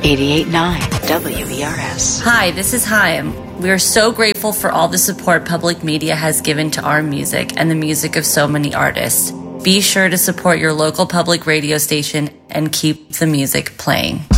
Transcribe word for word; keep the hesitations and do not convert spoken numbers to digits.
eighty-eight point nine W E R S. Hi, this is Chaim. We are so grateful for all the support public media has given to our music and the music of so many artists. Be sure to support your local public radio station and keep the music playing.